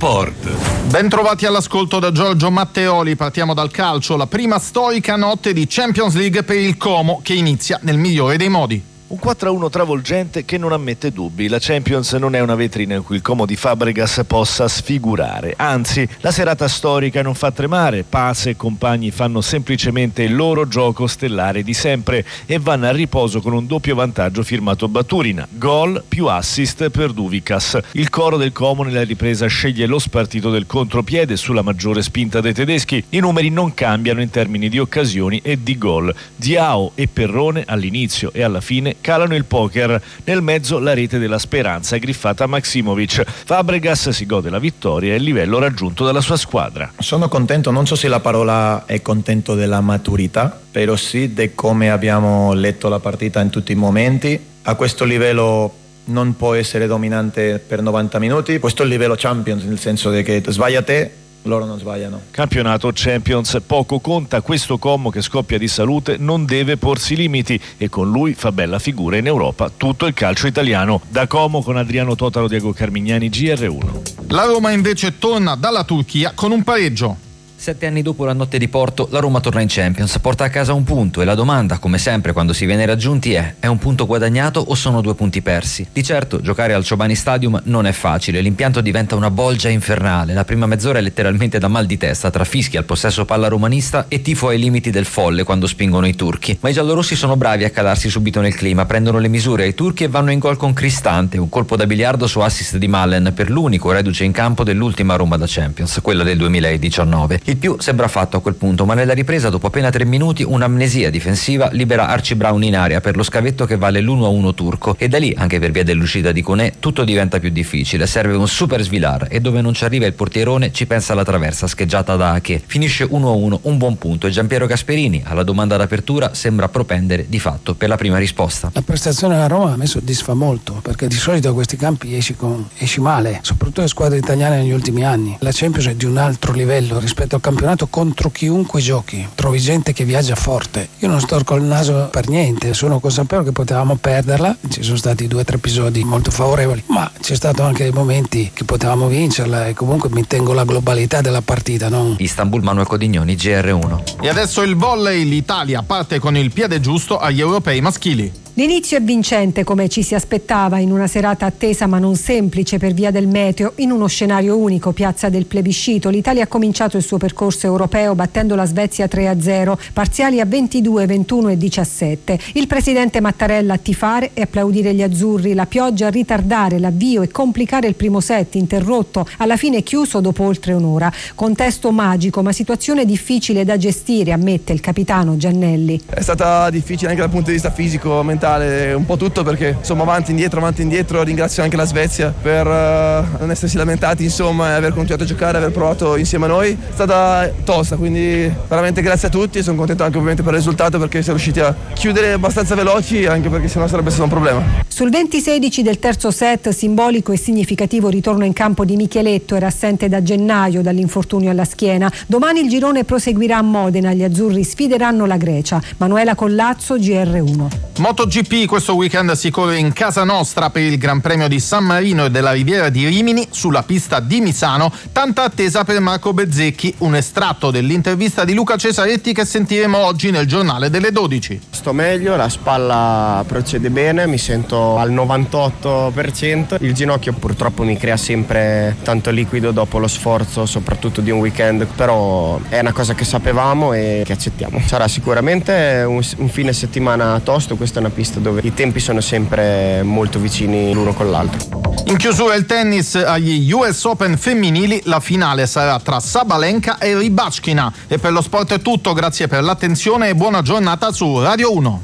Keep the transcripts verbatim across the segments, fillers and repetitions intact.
Sport. Ben trovati all'ascolto da Giorgio Matteoli. Partiamo dal calcio, la prima storica notte di Champions League per il Como che inizia nel migliore dei modi. Un quattro a uno travolgente che non ammette dubbi. La Champions non è una vetrina in cui il Como di Fabregas possa sfigurare. Anzi, la serata storica non fa tremare. Paz e compagni fanno semplicemente il loro gioco stellare di sempre e vanno a riposo con un doppio vantaggio firmato Baturina. Gol più assist per Duvicas. Il coro del Como nella ripresa sceglie lo spartito del contropiede sulla maggiore spinta dei tedeschi. I numeri non cambiano in termini di occasioni e di gol. Diao e Perrone all'inizio e alla fine calano il poker, nel mezzo la rete della speranza griffata a Maksimovic. Fabregas si gode la vittoria e il livello raggiunto dalla sua squadra. Sono contento, non so se la parola è contento della maturità, però sì di come abbiamo letto la partita in tutti i momenti. A questo livello non può essere dominante per novanta minuti, questo è il livello Champions, nel senso che sbaglia te, loro non sbagliano. Campionato Champions, poco conta, questo Como che scoppia di salute non deve porsi limiti e con lui fa bella figura in Europa tutto il calcio italiano. Da Como con Adriano Totaro, Diego Carmignani, G R uno. La Roma invece torna dalla Turchia con un pareggio. Sette anni dopo la notte di Porto, la Roma torna in Champions, porta a casa un punto e la domanda, come sempre quando si viene raggiunti, è: è un punto guadagnato o sono due punti persi? Di certo, giocare al Ciobani Stadium non è facile, l'impianto diventa una bolgia infernale, la prima mezz'ora è letteralmente da mal di testa, tra fischi al possesso palla romanista e tifo ai limiti del folle quando spingono i turchi. Ma i giallorossi sono bravi a calarsi subito nel clima, prendono le misure ai turchi e vanno in gol con Cristante, un colpo da biliardo su assist di Malen per l'unico reduce in campo dell'ultima Roma da Champions, quella del duemiladiciannove. Il più sembra fatto a quel punto, ma nella ripresa dopo appena tre minuti un'amnesia difensiva libera Archie Brown in area per lo scavetto che vale l'uno a uno turco e da lì, anche per via dell'uscita di Koné, tutto diventa più difficile, serve un super svilar e dove non ci arriva il portierone ci pensa la traversa scheggiata da Ake. Finisce uno a uno, un buon punto e Giampiero Gasperini alla domanda d'apertura sembra propendere di fatto per la prima risposta. La prestazione della Roma a me soddisfa molto perché di solito a questi campi esci, con, esci male, soprattutto le squadre italiane negli ultimi anni. La Champions è di un altro livello rispetto al campionato, contro chiunque giochi trovi gente che viaggia forte. Io non storco il naso per niente, sono consapevole che potevamo perderla, ci sono stati due o tre episodi molto favorevoli, ma c'è stato anche dei momenti che potevamo vincerla e comunque mi tengo la globalità della partita, no? Istanbul, Manuel Codignoni, G R uno. E adesso il volley, l'Italia parte con il piede giusto agli europei maschili. L'inizio è vincente come ci si aspettava in una serata attesa ma non semplice per via del meteo, in uno scenario unico, piazza del plebiscito. L'Italia ha cominciato il suo percorso europeo battendo la Svezia tre a zero, parziali a ventidue, ventuno e diciassette. Il presidente Mattarella a tifare e applaudire gli azzurri, la pioggia a ritardare l'avvio e complicare il primo set interrotto, alla fine chiuso dopo oltre un'ora. Contesto magico ma situazione difficile da gestire, ammette il capitano Giannelli. È stata difficile anche dal punto di vista fisico, mentale, un po' tutto perché insomma avanti indietro avanti indietro ringrazio anche la Svezia per uh, non essersi lamentati insomma e aver continuato a giocare, aver provato insieme a noi. È stata tosta, quindi veramente grazie a tutti e sono contento anche ovviamente per il risultato perché siamo riusciti a chiudere abbastanza veloci anche perché sennò sarebbe stato un problema. Sul venti sedici del terzo set, simbolico e significativo ritorno in campo di Micheletto, era assente da gennaio dall'infortunio alla schiena. Domani il girone proseguirà a Modena, gli azzurri sfideranno la Grecia. Manuela Collazzo, G R uno. MotoGP questo weekend si corre in casa nostra per il Gran Premio di San Marino e della Riviera di Rimini sulla pista di Misano, tanta attesa per Marco Bezzecchi, un estratto dell'intervista di Luca Cesaretti che sentiremo oggi nel giornale delle dodici. Sto meglio, la spalla procede bene, mi sento al novantotto per cento, il ginocchio purtroppo mi crea sempre tanto liquido dopo lo sforzo soprattutto di un weekend, però è una cosa che sapevamo e che accettiamo. Sarà sicuramente un, un fine settimana tosto, questa è una pista dove i tempi sono sempre molto vicini l'uno con l'altro. In chiusura il tennis agli U S Open femminili, la finale sarà tra Sabalenka e Rybakina. E per lo sport è tutto, grazie per l'attenzione e buona giornata su Radio uno.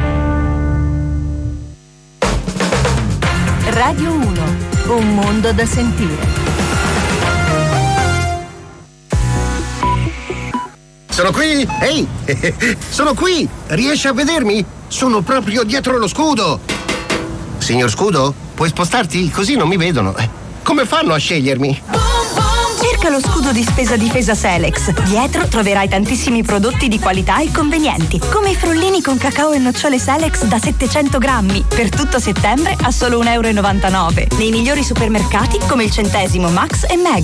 Radio uno, un mondo da sentire. Sono qui! Ehi! Sono qui! Riesci a vedermi? Sono proprio dietro lo scudo! Signor Scudo, puoi spostarti? Così non mi vedono. Come fanno a scegliermi? Cerca lo scudo di spesa difesa Selex. Dietro troverai tantissimi prodotti di qualità e convenienti, come i frullini con cacao e nocciole Selex da settecento grammi, per tutto settembre a solo un euro e novantanove. Nei migliori supermercati come il Centesimo, Max e Meg.